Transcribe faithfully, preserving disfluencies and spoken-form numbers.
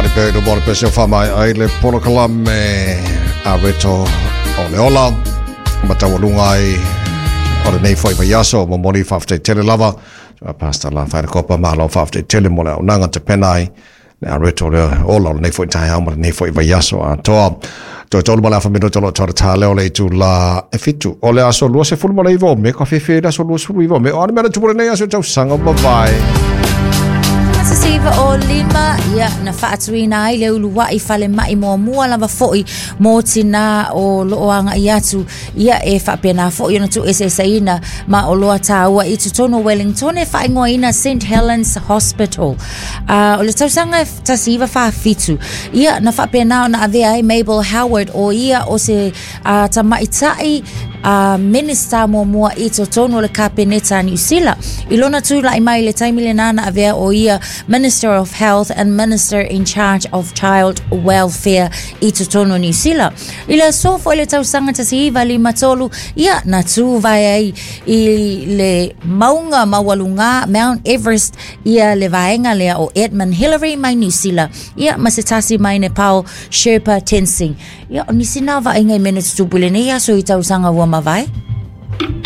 Mori pe no mori pe se fa mai ai le polokalam me a reto o le ola ma ta walunga ai o le nei foi yaso mo mori fafte tele lava a pasta la fa copa ma lo fafte tele mo le nanga te penai a reto le ola nei foi tai ha mo nei foi yaso a to to to le fa me to lo to ta le o le tu la e fitu o le aso lo se ful mo le vo me ka fe fe da so lo su vo me o me tu le nei aso tau sanga ba vai Siva o lima ia na faatuina ai le ulua I fale mai mo mua lava foi mo tina o loanga iatu ia e fa pena foi na tu ese saina ma o loa taua I tutono Wellington e fa ngoina Saint Helens Hospital uh, o le tausanga ta siva fa fitu ia na fa pena na ave ai Mabel Howard o ia o se uh, tamaitai Uh, minister mo mua I totono le kapeneta New Zealand ilona tu la mai le taimile nana avea o ia Minister of Health and Minister in charge of Child Welfare I totono New Zealand ila sofo le tausanga tasiva li matolu ia na tu vai ai I le maunga mawalunga Mount Everest ia le vaenga lea o Edmund Hillary mai New Zealand ia masitasi mai ne pau Sherpa Tenzing ia nisina vaenga I minutes tupule ne ia so I tausanga wa mavai